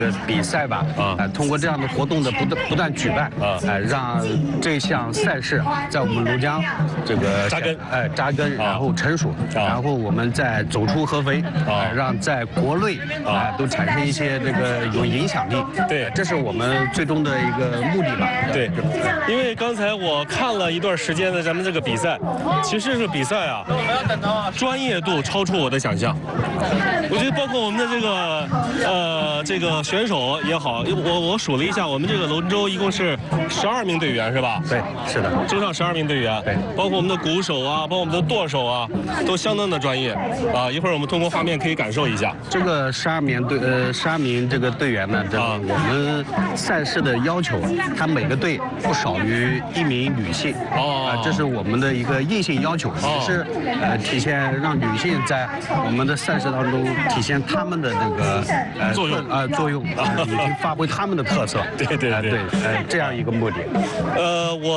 比赛吧，通过这样的活动的不断举办，让这项赛事在我们庐江这个扎根，然后成熟，然后我们再走出合肥，让在国内都产生一些这个有影响力。 对， 这是我们最终的一个目的吧。 对，因为刚才我看了一段时间的咱们这个比赛，其实这个比赛啊，专业度超出我的想象。我觉得包括我们的这个选手也好，我数了一下，我们这个龙舟一共是12名队员是吧？ 对，是的， 舟上12名队员， 对， 包括我们的鼓手啊，包括我们的舵手啊，都相当的专业啊。一会儿我们通过画面可以感受一下。 这个12名这个队员呢，这个我们赛事的要求，他每个队不少于1名女性。这是我们的一个硬性要求，也是体现让女性在我们的赛事当中体现她们的这个作用以及发挥她们的特色。 对， 这样一个目的。 我。